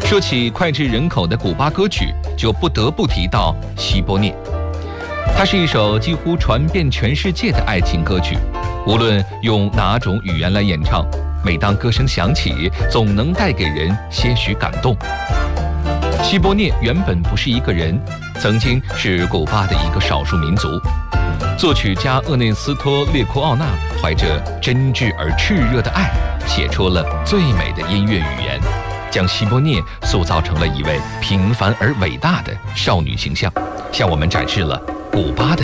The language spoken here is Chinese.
说起脍炙人口的古巴歌曲，就不得不提到《希波涅》。它是一首几乎传遍全世界的爱情歌曲，无论用哪种语言来演唱，每当歌声响起，总能带给人些许感动。希波涅原本不是一个人，曾经是古巴的一个少数民族。作曲家厄内斯托·列库奥纳怀着真挚而炽热的爱，写出了最美的音乐语言，将希波涅塑造成了一位平凡而伟大的少女形象，向我们展示了古巴的